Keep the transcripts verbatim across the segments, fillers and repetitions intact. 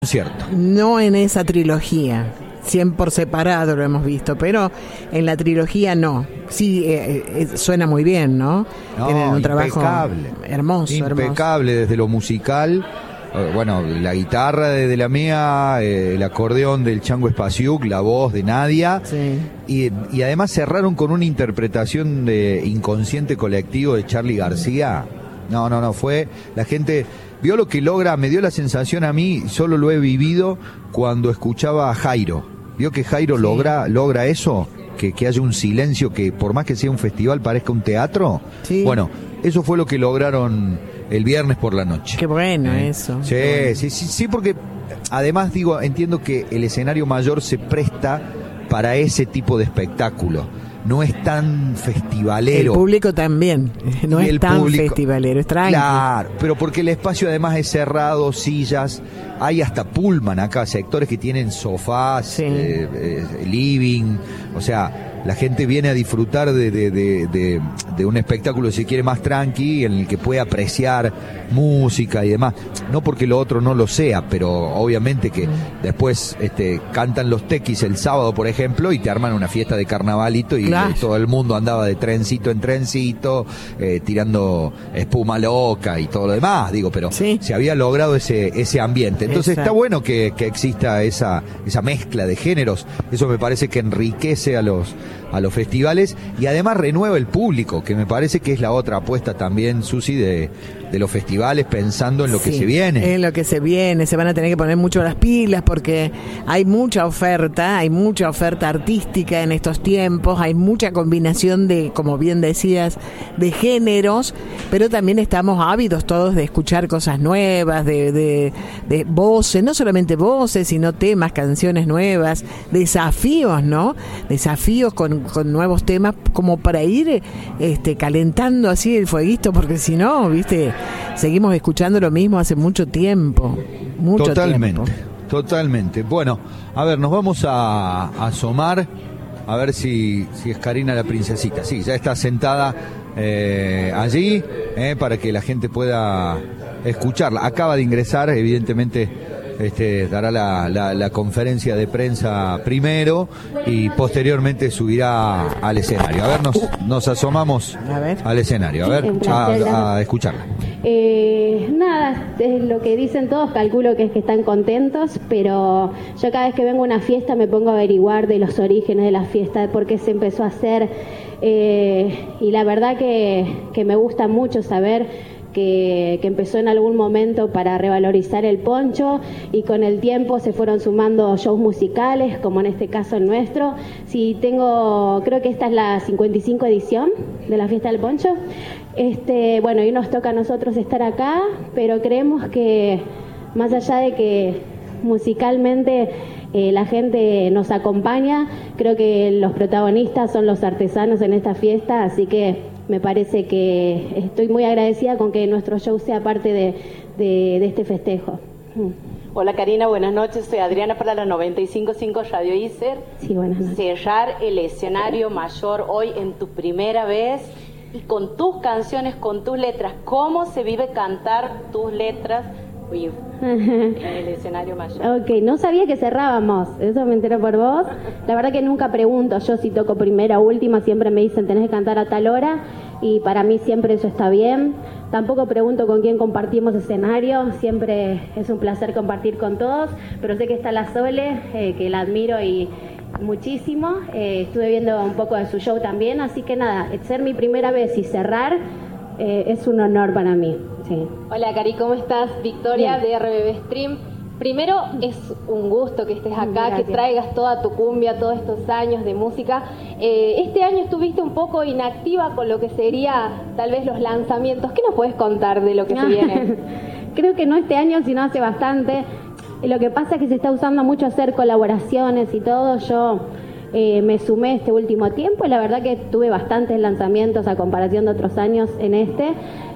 concierto. No en esa trilogía. cien por separado lo hemos visto, pero en la trilogía no. Sí, eh, eh, suena muy bien, ¿no? No, Tienen un trabajo impecable. hermoso, Impecable hermoso. desde lo musical. Eh, bueno, la guitarra de, de la mía, eh, el acordeón del Chango Espasiuk, la voz de Nadia. Sí. Y, y además cerraron con una interpretación de Inconsciente Colectivo de Charly García. No, no, no, fue... La gente vio lo que logra, me dio la sensación a mí, solo lo he vivido cuando escuchaba a Jairo. Vio que Jairo sí. logra logra eso, que, que haya un silencio, que por más que sea un festival parezca un teatro. Sí. Bueno, eso fue lo que lograron el viernes por la noche. Qué bueno ¿Eh? eso. Sí, bueno. sí, sí, sí, porque además digo, entiendo que el escenario mayor se presta para ese tipo de espectáculo. No es tan festivalero. El público también, no es tan público, festivalero, es tranqui. Claro, pero porque el espacio además es cerrado, sillas, hay hasta pullman acá, sectores que tienen sofás, sí. eh, eh, living, o sea, la gente viene a disfrutar de, de, de, de, de un espectáculo, si quiere, más tranqui, en el que puede apreciar música y demás. No porque lo otro no lo sea, pero obviamente que mm. después este, cantan los tequis el sábado, por ejemplo, y te arman una fiesta de carnavalito y claro. todo el mundo andaba de trencito en trencito, eh, tirando espuma loca y todo lo demás, digo, pero sí. se había logrado ese, ese ambiente. Entonces Exacto. está bueno que, que exista esa, esa mezcla de géneros. Eso me parece que enriquece a los a los festivales y además renueva el público, que me parece que es la otra apuesta también, Susi, de, de los festivales, pensando en lo sí, que se viene. En lo que se viene, se van a tener que poner mucho las pilas porque hay mucha oferta, hay mucha oferta artística en estos tiempos, hay mucha combinación de, como bien decías, de géneros, pero también estamos ávidos todos de escuchar cosas nuevas, de, de, de voces, no solamente voces, sino temas, canciones nuevas, desafíos, ¿no? Desafíos con, con nuevos temas como para ir este, calentando así el fueguito, porque si no, viste, seguimos escuchando lo mismo hace mucho tiempo, mucho totalmente, tiempo. Totalmente. Bueno, a ver, nos vamos a, a asomar a ver si, si es Karina la princesita. Sí, ya está sentada eh, allí eh, para que la gente pueda escucharla. Acaba de ingresar, evidentemente. Este, dará la, la, la conferencia de prensa primero y posteriormente subirá al escenario. A ver, nos, nos asomamos a ver. al escenario, a ver, a, a escucharla. Eh, nada, es lo que dicen todos, calculo que es que están contentos, pero yo cada vez que vengo a una fiesta me pongo a averiguar de los orígenes de la fiesta, de por qué se empezó a hacer, eh, y la verdad que, que me gusta mucho saber Que, que empezó en algún momento para revalorizar el poncho y con el tiempo se fueron sumando shows musicales, como en este caso el nuestro. Sí, tengo, creo que esta es la cincuenta y cinco edición de la Fiesta del Poncho. Este, bueno, y nos toca a nosotros estar acá, pero creemos que más allá de que musicalmente eh, la gente nos acompaña, creo que los protagonistas son los artesanos en esta fiesta, así que me parece que estoy muy agradecida con que nuestro show sea parte de, de, de este festejo. Hola Karina, buenas noches. Soy Adriana para la noventa y cinco punto cinco Radio Iser. Sí, buenas noches. Cerrar el escenario mayor hoy en tu primera vez y con tus canciones, con tus letras. ¿Cómo se vive cantar tus letras Uy, en el escenario mayor? Ok, no sabía que cerrábamos, eso me enteré por vos. La verdad que nunca pregunto yo si toco primera o última, siempre me dicen tenés que cantar a tal hora y para mí siempre eso está bien. Tampoco pregunto con quién compartimos escenario, siempre es un placer compartir con todos, pero sé que está la Sole, eh, que la admiro y muchísimo, eh, estuve viendo un poco de su show también, así que nada, ser mi primera vez y cerrar eh, es un honor para mí. Sí. Hola Cari, ¿cómo estás? Victoria Bien. de R B B Stream. Primero, es un gusto que estés acá, Gracias. que traigas toda tu cumbia, todos estos años de música. Eh, este año estuviste un poco inactiva con lo que sería tal vez los lanzamientos. ¿Qué nos puedes contar de lo que se viene? Creo que no este año, sino hace bastante. Lo que pasa es que se está usando mucho hacer colaboraciones y todo. Yo eh, me sumé este último tiempo y la verdad que tuve bastantes lanzamientos a comparación de otros años en este.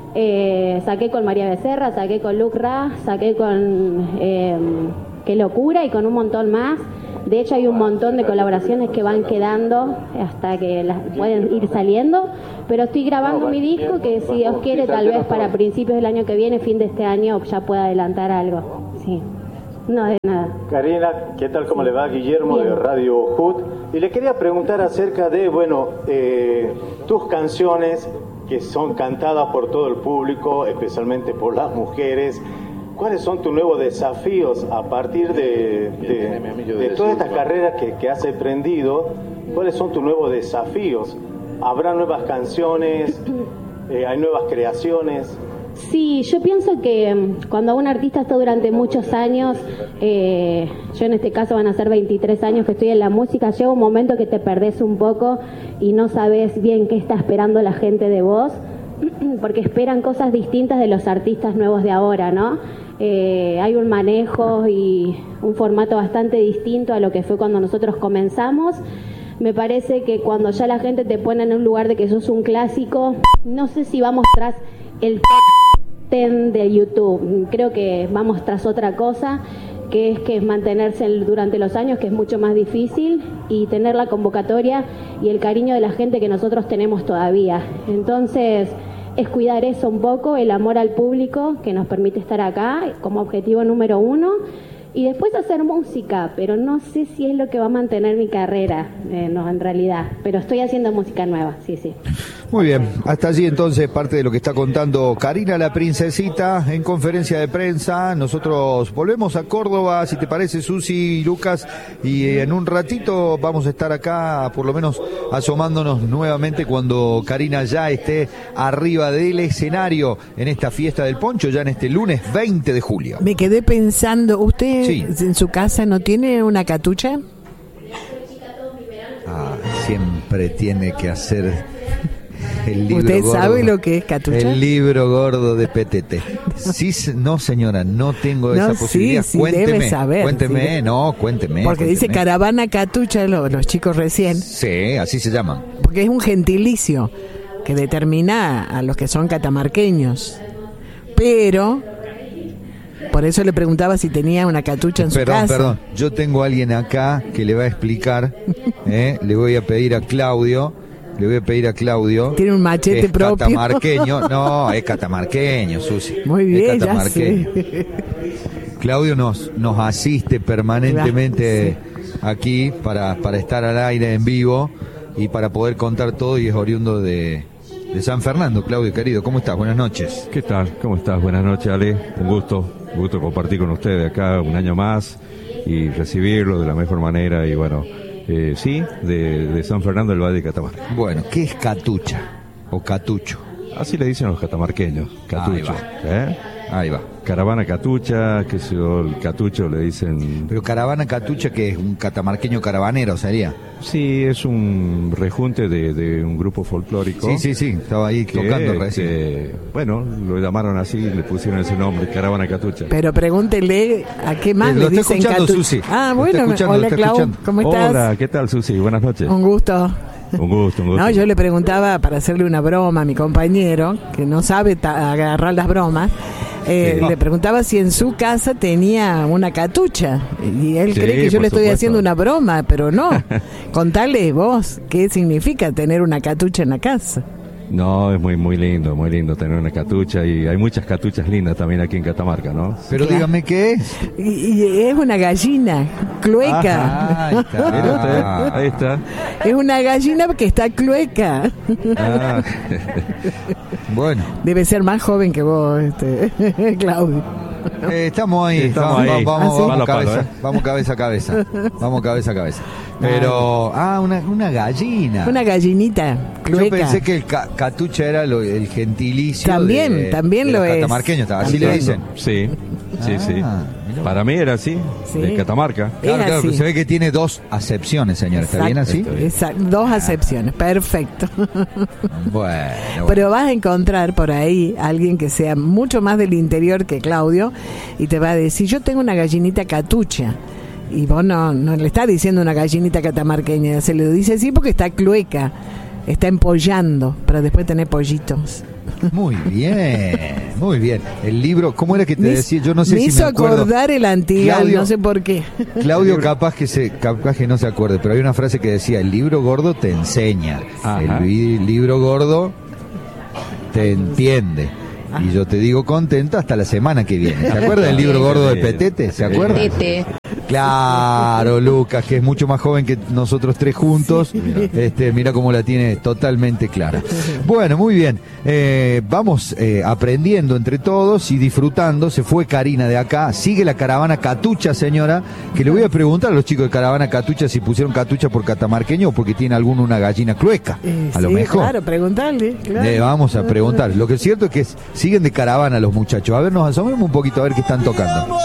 Eh, saqué con María Becerra, saqué con Luc Ra, saqué con eh, Qué Locura y con un montón más. De hecho hay un montón de colaboraciones que van quedando hasta que las pueden ir saliendo, pero estoy grabando mi disco que si Dios quiere tal vez para principios del año que viene, fin de este año, ya pueda adelantar algo. Sí. No, de nada. Karina, ¿qué tal? ¿Cómo le va? Guillermo Bien. de Radio Hood. Y le quería preguntar acerca de, bueno, eh, tus canciones que son cantadas por todo el público, especialmente por las mujeres. ¿Cuáles son tus nuevos desafíos a partir de, de, de todas estas carreras que, que has emprendido? ¿Cuáles son tus nuevos desafíos? ¿Habrá nuevas canciones? Eh, ¿Hay nuevas creaciones? Sí, yo pienso que cuando un artista está durante muchos años, eh, yo en este caso van a ser veintitrés años que estoy en la música, llega un momento que te perdés un poco y no sabes bien qué está esperando la gente de vos, porque esperan cosas distintas de los artistas nuevos de ahora, ¿no? Eh, hay un manejo y un formato bastante distinto a lo que fue cuando nosotros comenzamos. Me parece que cuando ya la gente te pone en un lugar de que sos un clásico, no sé si vamos tras el top diez de YouTube. Creo que vamos tras otra cosa, que es que es mantenerse durante los años, que es mucho más difícil, y tener la convocatoria y el cariño de la gente que nosotros tenemos todavía. Entonces, es cuidar eso un poco, el amor al público que nos permite estar acá como objetivo número uno, y después hacer música, pero no sé si es lo que va a mantener mi carrera, eh, no, en realidad, pero estoy haciendo música nueva, sí, sí. Muy bien, hasta allí entonces parte de lo que está contando Karina la Princesita en conferencia de prensa. Nosotros volvemos a Córdoba, si te parece, Susi y Lucas, y en un ratito vamos a estar acá, por lo menos asomándonos nuevamente cuando Karina ya esté arriba del escenario en esta fiesta del poncho, ya en este lunes veinte de julio. Me quedé pensando, ¿usted sí. en su casa no tiene una catucha? Ah, siempre tiene que hacer... El libro ¿Usted gordo, sabe lo que es catucha? El libro gordo de P T T. Sí, no, señora, no tengo no, esa posibilidad. Sí, sí, cuénteme, debe saber, cuénteme, sí. no, cuénteme. Porque cuénteme. dice caravana catucha los, los chicos recién. Sí, así se llaman. Porque es un gentilicio que determina a los que son catamarqueños. Pero, por eso le preguntaba si tenía una catucha en perdón, su casa. Perdón, perdón, yo tengo a alguien acá que le va a explicar, ¿eh? Le voy a pedir a Claudio. Le voy a pedir a Claudio. Tiene un machete es propio. Catamarqueño. No, es catamarqueño, Susi. Muy bien, es catamarqueño. ya sé. Claudio nos, nos asiste permanentemente sí. aquí para, para estar al aire en vivo y para poder contar todo, y es oriundo de, de San Fernando. Claudio, querido, ¿cómo estás? Buenas noches. ¿Qué tal? ¿Cómo estás? Buenas noches, Ale. Un gusto, un gusto compartir con ustedes acá un año más y recibirlo de la mejor manera y bueno... Eh, sí, de, de San Fernando del Valle de Catamarca. Bueno, ¿qué es catucha o catucho? Así le dicen los catamarqueños, catucho. Ahí va. ¿Eh? Ahí va. Caravana catucha, que sé yo, el catucho le dicen... Pero caravana catucha, que es un catamarqueño caravanero, ¿sería? Sí, es un rejunte de, de un grupo folclórico. Sí, sí, sí, estaba ahí que, tocando recién. Que, bueno, lo llamaron así, le pusieron ese nombre, caravana catucha. Pero pregúntele a qué más eh, le dicen catucha. Susi. Ah, bueno, hola Clau, ¿cómo estás? Hola, ¿qué tal, Susi? Buenas noches. Un gusto. Un gusto, un gusto. No, yo le preguntaba para hacerle una broma a mi compañero, que no sabe ta- agarrar las bromas. Eh, sí. Le preguntaba si en su casa tenía una catucha y él sí, cree que yo le estoy supuesto. haciendo una broma, pero no. Contale vos qué significa tener una catucha en la casa. No, es muy muy lindo, muy lindo tener una catucha, y hay muchas catuchas lindas también aquí en Catamarca, ¿no? Pero claro. Dígame qué es. Y, y es una gallina, clueca. Ajá, ahí está. Ahí está. Es una gallina que está clueca. Ah. Bueno. Debe ser más joven que vos, este, Claudio. Eh, estamos ahí, estamos vamos, ahí. Vamos, ¿Ah, sí? vamos, cabeza, palo, ¿eh? vamos cabeza a cabeza, vamos cabeza a cabeza. Pero, ah, una, una gallina. Una gallinita, clueca. Yo pensé que el ca- catucha era lo, el gentilicio. También, de, también de lo los es. Catamarqueños, así También. le dicen. Sí, sí, Ah, sí. mira. Para mí era así, Sí. de Catamarca. Claro, claro, así. pero se ve que tiene dos acepciones, señor. ¿Está bien así? Está bien. Exacto, dos acepciones, perfecto. Bueno, bueno. Pero vas a encontrar por ahí a alguien que sea mucho más del interior que Claudio y te va a decir, yo tengo una gallinita catucha. Y vos no, no le estás diciendo una gallinita catamarqueña, se le dice así porque está clueca, está empollando para después tener pollitos. Muy bien, muy bien. El libro, ¿cómo era que te me, decía? Yo no sé me si hizo me acuerdo. acordar el Antigal, Claudio, no sé por qué. Claudio capaz que se, capaz que no se acuerde, pero hay una frase que decía: el libro gordo te enseña, Ajá. el vi- libro gordo te entiende. Ah. Y yo te digo contento hasta la semana que viene. ¿Se acuerdan del libro gordo de Petete? ¿Se acuerdan? Petete. Claro, Lucas, que es mucho más joven que nosotros tres juntos. Este, mira cómo la tiene totalmente clara. Bueno, muy bien. Eh, vamos eh, aprendiendo entre todos y disfrutando. Se fue Karina de acá. Sigue la caravana Catucha, señora. Que le voy a preguntar a los chicos de caravana Catucha si pusieron Catucha por catamarqueño o porque tiene alguno una gallina clueca. Eh, a lo sí, mejor. Claro, preguntarle. Claro. Le vamos a preguntar. Lo que es cierto es que siguen de caravana los muchachos. A ver, nos asomemos un poquito a ver qué están tocando.